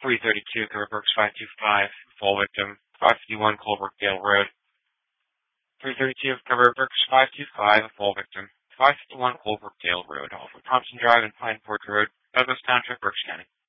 332 Cover Brooks 525, fall victim, 551 Colebrookdale Road. 332 Cover Brooks 525, fall victim, 551 Colebrookdale Road, off of Thompson Drive and Pine Forge Road, Douglas Township, Berks County.